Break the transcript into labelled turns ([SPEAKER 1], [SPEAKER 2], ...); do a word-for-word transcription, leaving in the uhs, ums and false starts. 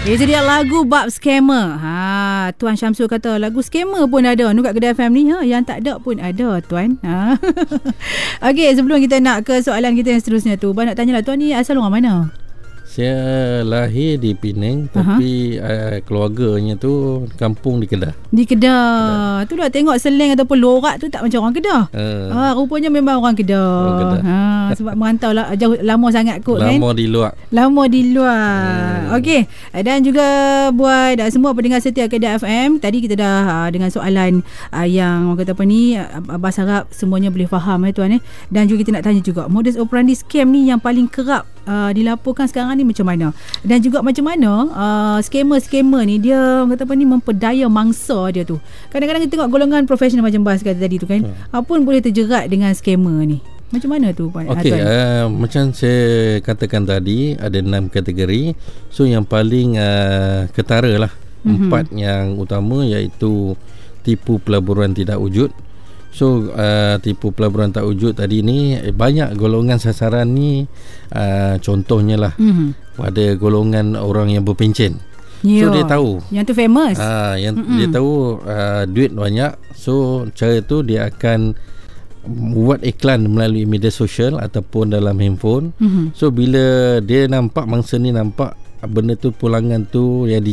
[SPEAKER 1] Itu dia lagu bab scammer. Ha, Tuan Syamsul kata lagu scammer pun ada nu kat Kedah F M ni. Ha, yang tak ada pun ada, Tuan. Ha. Okey, sebelum kita nak ke soalan kita yang seterusnya tu, Abang nak tanyalah, Tuan ni asal orang mana?
[SPEAKER 2] Saya lahir di Penang, tapi uh, keluarganya tu kampung di Kedah.
[SPEAKER 1] Di Kedah. Kedah. Tu dah tengok slang ataupun lorak tu tak macam orang Kedah. Uh, ha, rupanya memang orang Kedah. Orang Kedah. Ha, sebab merantau lah, jauh lama sangat kot
[SPEAKER 2] lama
[SPEAKER 1] kan.
[SPEAKER 2] Lama di luar.
[SPEAKER 1] Lama di luar. Hmm. Okey. Dan juga buat semua pendengar setia Kedah F M, tadi kita dah uh, dengan soalan uh, yang orang kata apa ni, Abah harap semuanya boleh faham eh Tuan eh. Dan juga kita nak tanya juga modus operandi scam ni yang paling kerap uh, dilaporkan sekarang ni macam mana, dan juga macam mana uh, scammer-scammer ni dia kata apa ni memperdaya mangsa dia tu. Kadang-kadang kita tengok golongan profesional macam Bas kata tadi tu kan, hmm. uh, pun boleh terjerat dengan scammer ni. Macam mana tu Pak?
[SPEAKER 2] Okey, uh, macam saya katakan tadi ada enam kategori. So yang paling uh, ketara lah, mm-hmm. empat yang utama iaitu tipu pelaburan tidak wujud. So uh, tipu pelaburan tak wujud tadi ni eh, banyak golongan sasaran ni, uh, contohnya lah mm-hmm. pada golongan orang yang berpencen. Yo. So dia tahu
[SPEAKER 1] yang tu famous.
[SPEAKER 2] uh, yang mm-hmm. dia tahu uh, duit banyak. So cara tu dia akan buat iklan melalui media sosial ataupun dalam handphone. Mm-hmm. So bila dia nampak, mangsa ni nampak benda tu, pulangan tu yang di